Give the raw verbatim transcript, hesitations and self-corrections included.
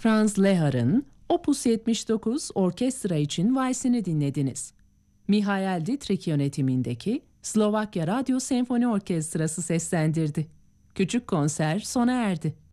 Franz Lehar'ın Opus yetmiş dokuz orkestra için valsini dinlediniz. Mihail Dittrich yönetimindeki Slovakya Radyo Senfoni Orkestrası seslendirdi. Küçük konser sona erdi.